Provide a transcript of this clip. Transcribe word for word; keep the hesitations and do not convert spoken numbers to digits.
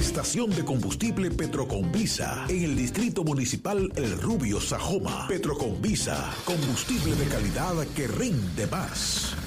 Estación de combustible Petroconvisa en el Distrito Municipal El Rubio, Sajoma. Petroconvisa, combustible de calidad que rinde más.